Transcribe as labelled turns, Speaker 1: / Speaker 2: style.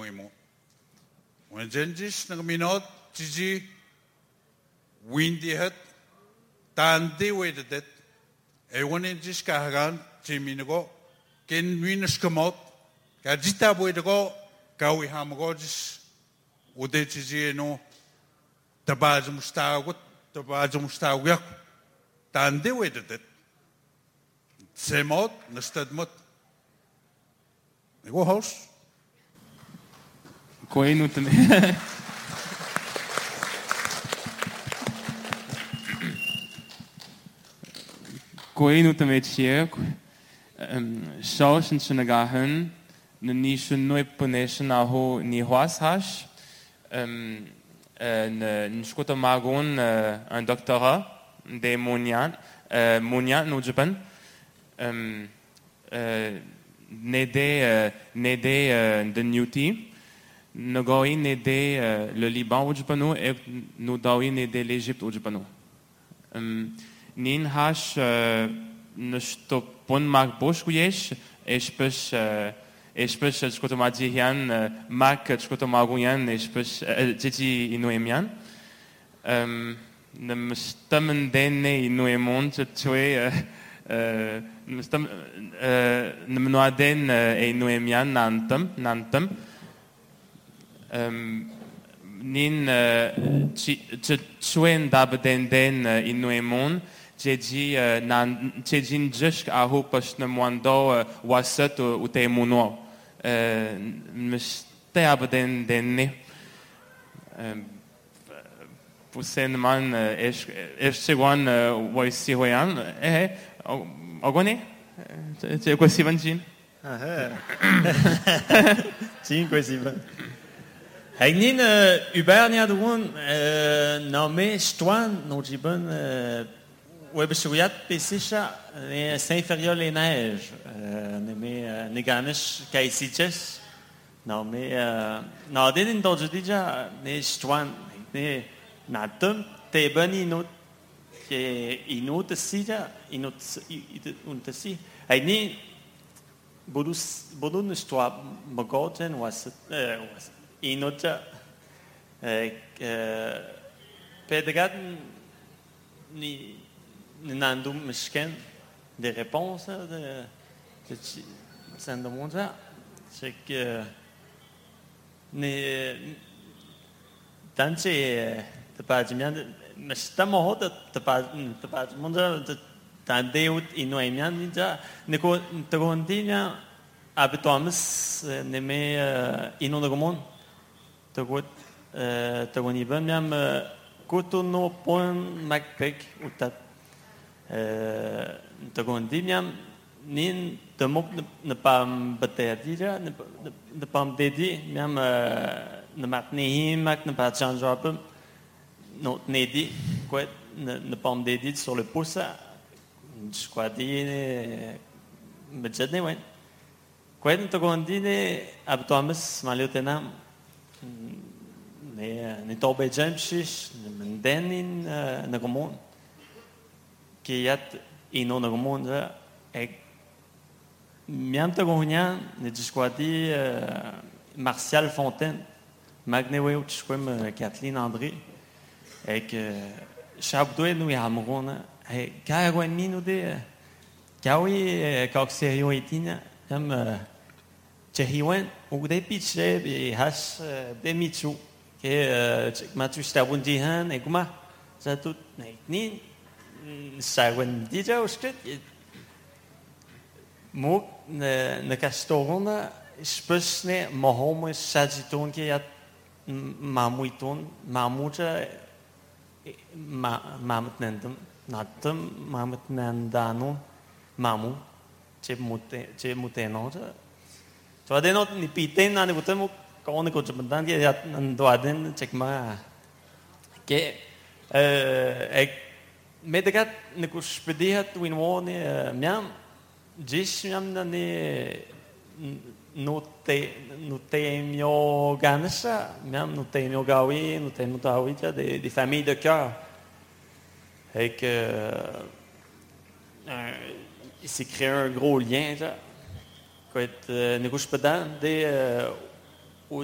Speaker 1: mo. When Genjis nagminot, Gigi, windy hat, Tandi waited, Ewan in Jiskahagan, Jiminago, Ken Venus Kamot, Kajita Boydago, Kawi Hamagogis, Udeci no, Tabaz Mustagut, Tabaz Mustawak, Tandi waited it. Semot, Nastadmut. Go house.
Speaker 2: Koi nu também. Koi nu também tinha. Só se nagahan, ni shunoi puneshan aho ni huas Nshkota magon un doctorat de Monian no Japan. Nede de Newty. Nous avons aidé le Liban au Japon et nous avons aidé l'Égypte au Japon. Nous avons notre bon marque boschouyesh et je peux ce que tu m'as dit Yann marque ce que tu m'as dit Yann et je peux dire inoemian. Nous sommes donné inoemon tu es nous nous aden inoemian nantam. Nin chuen dabden inuemon jeji nan jejin jusk aho pasna mwando wasat ute muno mste abden denne pusen man eshewan waisi hoyan ogone je ko sivanjin
Speaker 3: Sim, coisa. Hagnin Ubernia doen nommé Stouan Nojiban Webshuyat Pesisha Saint-Fériol les Neiges nommé Neganish Kaisiches nommé Nadin Dodjidija ne Stouan ne Natum Tebani not inot sija inot untasi Hagnin Bodun Stouan Mogoten was Inota Pedrat ni nandum misken des réponses de Sandamonda c'est que ne danse de pajimian mais stamo de pajmonda de tandeut inoemian ninja ne ko tagondina abitomis ne me inonogomon Tagoni ben miam kotono pon makpek utat tagondi miam nin temok ne pam betedira ne pam dedi miam ne matnehi mak ne pas changeable not nedi quoi ne pam dedi sur le pouce je crois dire me jadne ouais quoi tagondi ne abtoamis maliotenam ne tobe jamshish ne denin nagomon kiyat ino nagomon ek miam tagonia ne disquati Martial Fontaine magnewe utschwem Kathleen André ek shabdoe nu yamrona e kagwani nu de kawi kokserio etina am Chehiwen, ou des pitchés, et hash des michou, que Mathieu Stabundihan, et comment ça tout, ni ça wen déjà au skate, moi ne castorona, je peux ne mahom sajiton qui a mamuiton, mamuja, mamutnendum, natum, mamutnendano, mamu, che mutenon. Tu as des notes ni piten na ni butem ko ne ko jbandan dia ndo aden check ma ke ek medegat ne ko spedihat win woni miam jis miam na ne noté mio gansa miam noté mio gawi noté notawi des familles de cœur et que il s'est créé un gros lien ça. Ne couche pas dans des